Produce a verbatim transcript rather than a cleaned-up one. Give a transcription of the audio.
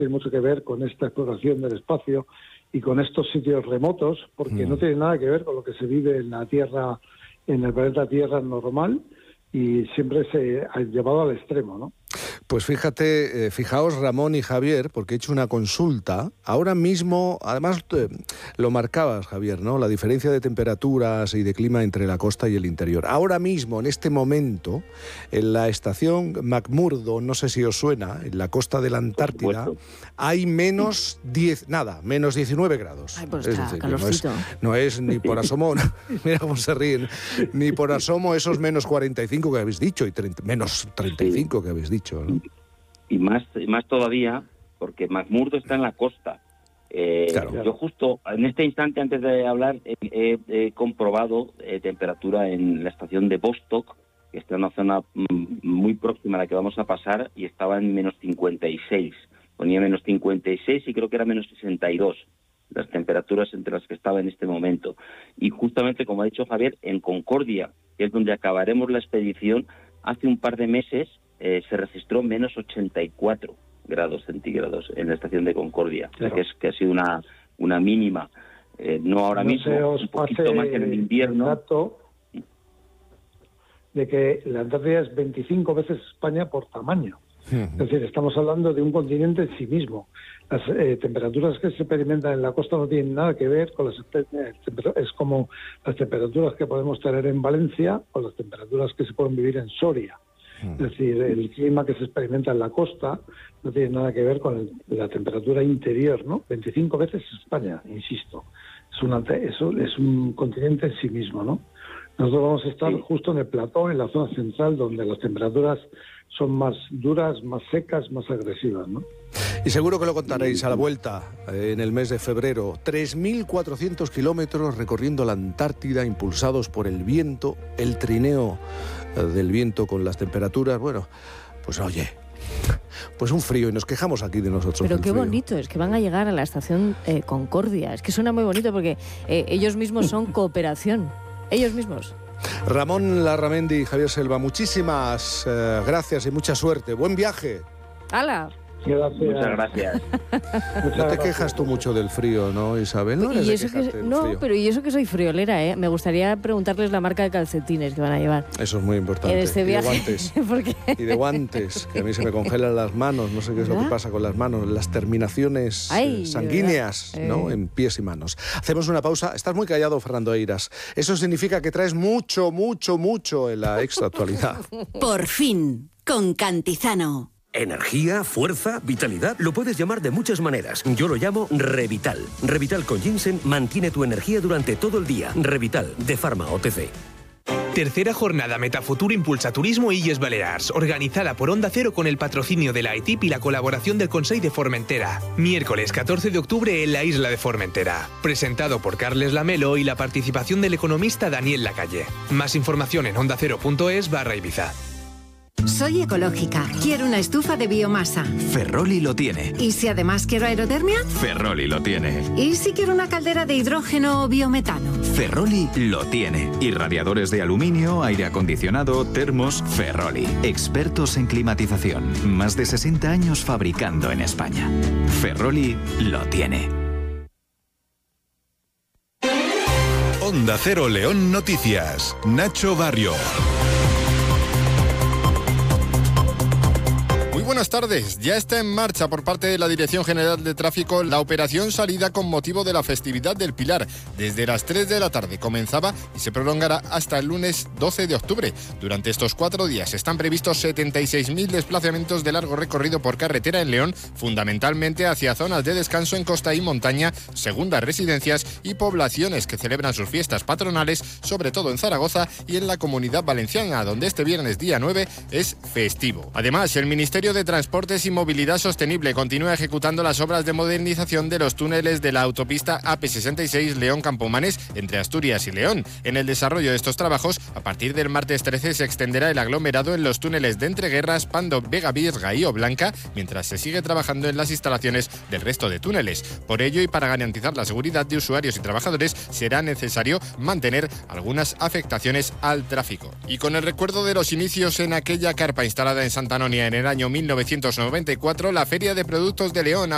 tiene mucho que ver con esta exploración del espacio y con estos sitios remotos, porque mm. no tiene nada que ver con lo que se vive en la Tierra, en el planeta Tierra normal, y siempre se ha llevado al extremo, ¿no? Pues fíjate, eh, fijaos Ramón y Javier, porque he hecho una consulta. Ahora mismo, además eh, lo marcabas, Javier, ¿no? La diferencia de temperaturas y de clima entre la costa y el interior. Ahora mismo, en este momento, en la estación McMurdo, no sé si os suena, en la costa de la Antártida, hay menos diez, nada, menos diecinueve grados. Ay, pues es está decir, no es, calorcito. no es ni por asomo, mira cómo se ríen, ni por asomo esos menos cuarenta y cinco que habéis dicho, y treinta, menos treinta y cinco que habéis dicho, ¿no? Y más, y más todavía, porque McMurdo está en la costa. Eh, claro. Yo justo en este instante, antes de hablar, he, he, he comprobado eh, temperatura en la estación de Vostok, que está en una zona muy próxima a la que vamos a pasar, y estaba en menos cincuenta y seis. Ponía menos cincuenta y seis y creo que era menos sesenta y dos las temperaturas entre las que estaba en este momento. Y justamente, como ha dicho Javier, en Concordia, que es donde acabaremos la expedición, hace un par de meses eh, se registró menos ochenta y cuatro grados centígrados en la estación de Concordia, claro. O sea, que, es, que ha sido una, una mínima, eh, no ahora no mismo, un poquito más que en el invierno. El dato de que la Antártida es veinticinco veces España por tamaño. Es decir, estamos hablando de un continente en sí mismo. Las eh, temperaturas que se experimentan en la costa no tienen nada que ver con las... Es como las temperaturas que podemos tener en Valencia o las temperaturas que se pueden vivir en Soria. Es decir, el clima que se experimenta en la costa no tiene nada que ver con el, la temperatura interior, ¿no? veinticinco veces España, insisto. Es, una, es, es un continente en sí mismo, ¿no? Nosotros vamos a estar sí. justo en el plató, en la zona central, donde las temperaturas son más duras, más secas, más agresivas, ¿no? Y seguro que lo contaréis a la vuelta, eh, en el mes de febrero. tres mil cuatrocientos kilómetros recorriendo la Antártida, impulsados por el viento, el trineo eh, del viento con las temperaturas. Bueno, pues oye, pues un frío, y nos quejamos aquí de nosotros. Pero qué frío. bonito, es que van a llegar a la estación eh, Concordia. Es que suena muy bonito porque eh, ellos mismos son cooperación. Ellos mismos. Ramón Larramendi y Javier Selva, muchísimas eh, gracias y mucha suerte. Buen viaje. ¡Hala! Gracias. Muchas gracias. No te quejas tú mucho del frío, ¿no, Isabel? No, y eso que, no pero y eso que soy friolera, ¿eh? Me gustaría preguntarles la marca de calcetines que van a llevar. Eso es muy importante. En este viaje. Y de guantes. ¿Por qué? Y de guantes, que a mí se me congelan las manos. No sé qué es ¿verdad? Lo que pasa con las manos. Las terminaciones Ay, sanguíneas, ¿no? Eh. En pies y manos. Hacemos una pausa. Estás muy callado, Fernando Eiras. Eso significa que traes mucho, mucho, mucho en la extra actualidad. Por fin, con Cantizano. Energía, fuerza, vitalidad, lo puedes llamar de muchas maneras. Yo lo llamo Revital. Revital con ginseng mantiene tu energía durante todo el día. Revital, de Pharma O T C. Tercera jornada Metafutur Impulsa Turismo Illes Balears, organizada por Onda Cero con el patrocinio de la I T I P y la colaboración del Consell de Formentera. Miércoles catorce de octubre en la isla de Formentera. Presentado por Carles Lamelo y la participación del economista Daniel Lacalle. Más información en ondacero.es barra Ibiza. Soy ecológica. Quiero una estufa de biomasa. Ferroli lo tiene. ¿Y si además quiero aerotermia? Ferroli lo tiene. ¿Y si quiero una caldera de hidrógeno o biometano? Ferroli lo tiene. Y radiadores de aluminio, aire acondicionado, termos, Ferroli. Expertos en climatización. Más de sesenta años fabricando en España. Ferroli lo tiene. Onda Cero León Noticias. Nacho Barrio. Buenas tardes. Ya está en marcha por parte de la Dirección General de Tráfico la operación salida con motivo de la festividad del Pilar. Desde las tres de la tarde comenzaba y se prolongará hasta el lunes doce de octubre. Durante estos cuatro días están previstos setenta y seis mil desplazamientos de largo recorrido por carretera en León, fundamentalmente hacia zonas de descanso en costa y montaña, segundas residencias y poblaciones que celebran sus fiestas patronales, sobre todo en Zaragoza y en la Comunidad Valenciana, donde este viernes día nueve es festivo. Además, el Ministerio de Transportes y Movilidad Sostenible continúa ejecutando las obras de modernización de los túneles de la autopista A P sesenta y seis León-Campomanes entre Asturias y León. En el desarrollo de estos trabajos, a partir del martes trece se extenderá el aglomerado en los túneles de Entreguerras, Pando, Vega Virga y Oblanca, mientras se sigue trabajando en las instalaciones del resto de túneles. Por ello, y para garantizar la seguridad de usuarios y trabajadores, será necesario mantener algunas afectaciones al tráfico. Y con el recuerdo de los inicios en aquella carpa instalada en Santa Anonia en el año mil novecientos noventa y cuatro, la Feria de Productos de León